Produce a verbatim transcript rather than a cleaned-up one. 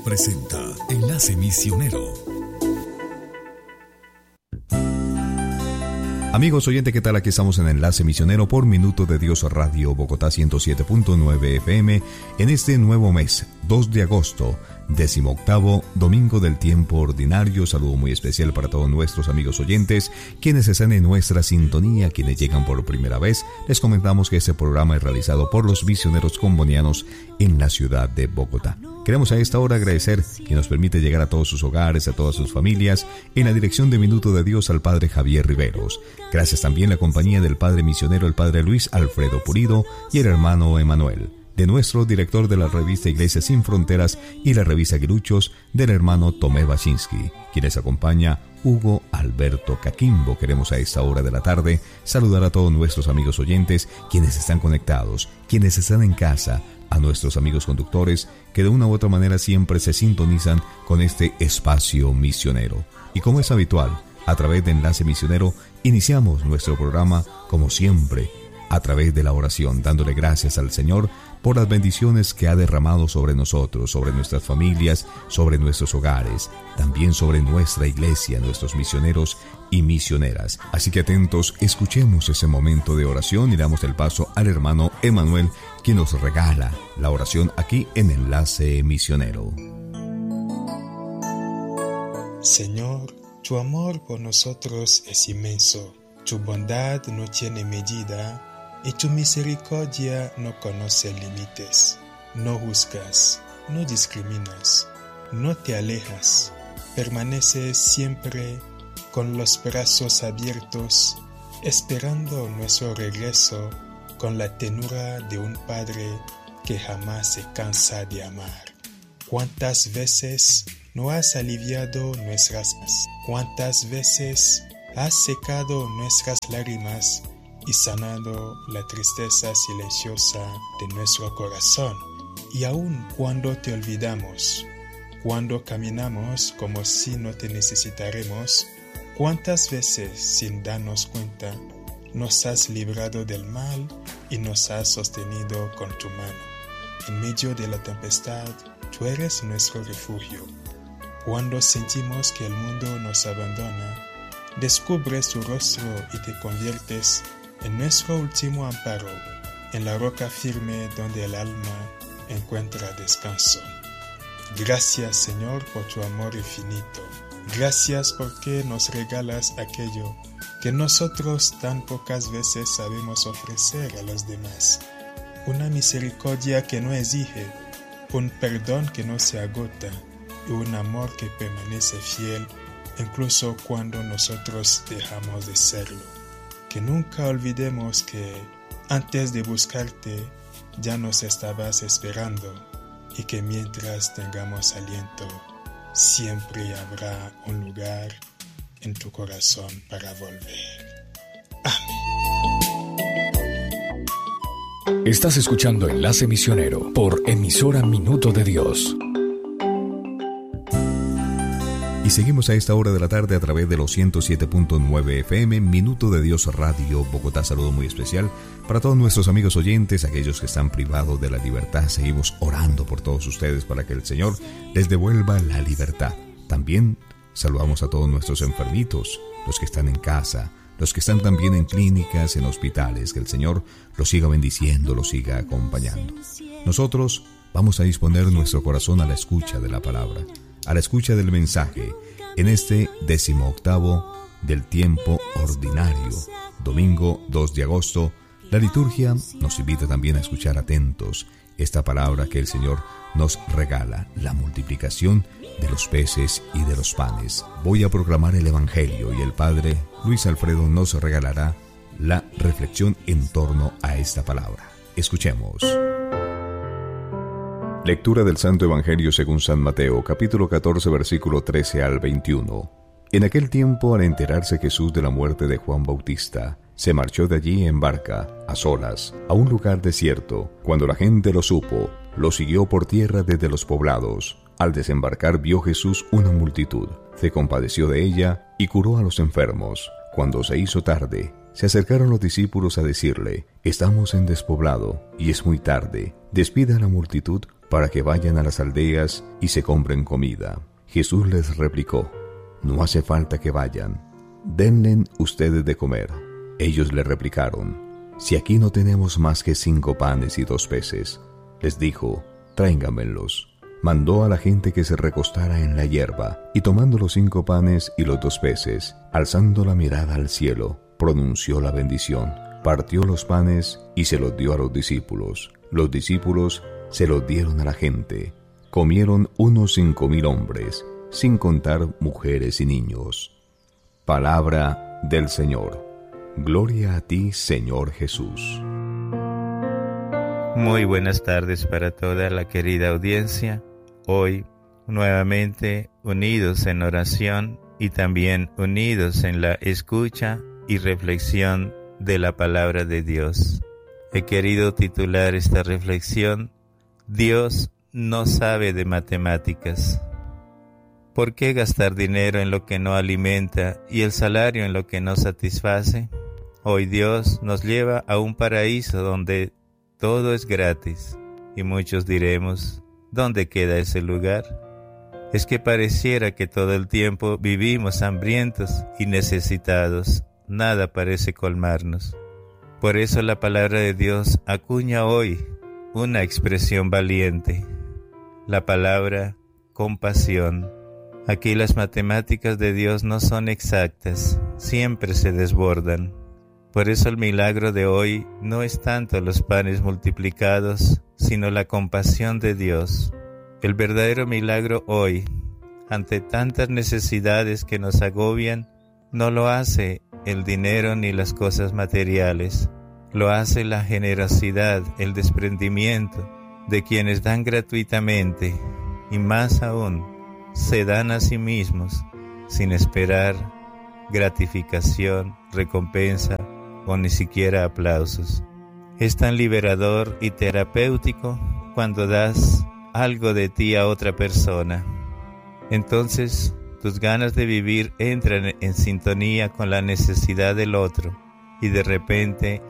Presenta Enlace Misionero. Amigos oyentes, ¿qué tal? Aquí estamos en Enlace Misionero por Minuto de Dios Radio Bogotá ciento siete punto nueve F M en este nuevo mes, dos de agosto, decimoctavo domingo del tiempo ordinario. Saludo muy especial para todos nuestros amigos oyentes, quienes están en nuestra sintonía, quienes llegan por primera vez. Les comentamos que este programa es realizado por los misioneros combonianos en la ciudad de Bogotá. Queremos a esta hora agradecer que nos permite llegar a todos sus hogares, a todas sus familias, en la dirección de Minuto de Dios al Padre Javier Riveros. Gracias también a la compañía del Padre Misionero, el Padre Luis Alfredo Pulido y el hermano Emanuel. De nuestro director de la revista Iglesia Sin Fronteras y la revista Aguiluchos, del hermano Tomé Baczynski, quienes acompaña Hugo Alberto Caquimbo. Queremos a esta hora de la tarde saludar a todos nuestros amigos oyentes, quienes están conectados, quienes están en casa, a nuestros amigos conductores que de una u otra manera siempre se sintonizan con este espacio misionero. Y como es habitual, a través de Enlace Misionero iniciamos nuestro programa como siempre a través de la oración, dándole gracias al Señor por las bendiciones que ha derramado sobre nosotros, sobre nuestras familias, sobre nuestros hogares, también sobre nuestra iglesia, nuestros misioneros y misioneras. Así que atentos, escuchemos ese momento de oración y damos el paso al hermano Emanuel, quien nos regala la oración aquí en Enlace Misionero. Señor, tu amor por nosotros es inmenso, tu bondad no tiene medida y tu misericordia no conoce límites. No juzgas, no discriminas, no te alejas, permaneces siempre con los brazos abiertos, esperando nuestro regreso con la ternura de un padre que jamás se cansa de amar. ¿Cuántas veces no has aliviado nuestras almas? ¿Cuántas veces has secado nuestras lágrimas y sanado la tristeza silenciosa de nuestro corazón? Y aun cuando te olvidamos, cuando caminamos como si no te necesitaremos, ¿cuántas veces sin darnos cuenta nos has librado del mal y nos has sostenido con tu mano? En medio de la tempestad, tú eres nuestro refugio. Cuando sentimos que el mundo nos abandona, descubres tu rostro y te conviertes en nuestro último amparo, en la roca firme donde el alma encuentra descanso. Gracias, Señor, por tu amor infinito. Gracias porque nos regalas aquello que nosotros tan pocas veces sabemos ofrecer a los demás. Una misericordia que no exige, un perdón que no se agota y un amor que permanece fiel incluso cuando nosotros dejamos de serlo. Que nunca olvidemos que antes de buscarte ya nos estabas esperando y que mientras tengamos aliento siempre habrá un lugar en tu corazón para volver. Amén. Estás escuchando Enlace Misionero por emisora Minuto de Dios. Y seguimos a esta hora de la tarde a través de los ciento siete punto nueve F M, Minuto de Dios Radio Bogotá. Saludo muy especial para todos nuestros amigos oyentes, aquellos que están privados de la libertad. Seguimos orando por todos ustedes para que el Señor les devuelva la libertad. También saludamos a todos nuestros enfermitos, los que están en casa, los que están también en clínicas, en hospitales. Que el Señor los siga bendiciendo, los siga acompañando. Nosotros vamos a disponer nuestro corazón a la escucha de la palabra, a la escucha del mensaje, en este decimoctavo del tiempo ordinario, domingo dos de agosto. La liturgia nos invita también a escuchar atentos esta palabra que el Señor nos regala, la multiplicación de los peces y de los panes. Voy a proclamar el Evangelio y el Padre Luis Alfredo nos regalará la reflexión en torno a esta palabra. Escuchemos. Lectura del Santo Evangelio según San Mateo, capítulo catorce, versículo trece al veintiuno. En aquel tiempo, al enterarse Jesús de la muerte de Juan Bautista, se marchó de allí en barca, a solas, a un lugar desierto. Cuando la gente lo supo, lo siguió por tierra desde los poblados. Al desembarcar vio Jesús una multitud, se compadeció de ella y curó a los enfermos. Cuando se hizo tarde, se acercaron los discípulos a decirle: estamos en despoblado y es muy tarde, despida a la multitud para que vayan a las aldeas y se compren comida. Jesús les replicó: no hace falta que vayan, denle ustedes de comer. Ellos le replicaron: si aquí no tenemos más que cinco panes y dos peces. Les dijo: tráiganmelos. Mandó a la gente que se recostara en la hierba, y tomando los cinco panes y los dos peces, alzando la mirada al cielo, pronunció la bendición, partió los panes y se los dio a los discípulos. Los discípulos se los dieron a la gente. Comieron unos cinco mil hombres, sin contar mujeres y niños. Palabra del Señor. Gloria a ti, Señor Jesús. Muy buenas tardes para toda la querida audiencia. Hoy, nuevamente unidos en oración y también unidos en la escucha y reflexión de la palabra de Dios. He querido titular esta reflexión: Dios no sabe de matemáticas. ¿Por qué gastar dinero en lo que no alimenta y el salario en lo que no satisface? Hoy Dios nos lleva a un paraíso donde todo es gratis, y muchos diremos: ¿dónde queda ese lugar? Es que pareciera que todo el tiempo vivimos hambrientos y necesitados, nada parece colmarnos. Por eso la palabra de Dios acuña hoy una expresión valiente, la palabra compasión. Aquí las matemáticas de Dios no son exactas, siempre se desbordan. Por eso el milagro de hoy no es tanto los panes multiplicados, sino la compasión de Dios. El verdadero milagro hoy, ante tantas necesidades que nos agobian, no lo hace el dinero ni las cosas materiales, lo hace la generosidad, el desprendimiento de quienes dan gratuitamente, y más aún, se dan a sí mismos, sin esperar gratificación, recompensa, o ni siquiera aplausos. Es tan liberador y terapéutico cuando das algo de ti a otra persona. Entonces, tus ganas de vivir entran en sintonía con la necesidad del otro, y de repente